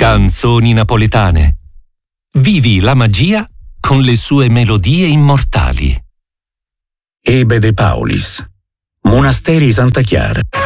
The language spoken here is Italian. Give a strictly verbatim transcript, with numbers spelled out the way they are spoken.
Canzoni napoletane. Vivi la magia con le sue melodie immortali. Ebe de Paulis, Monasteri Santa Chiara.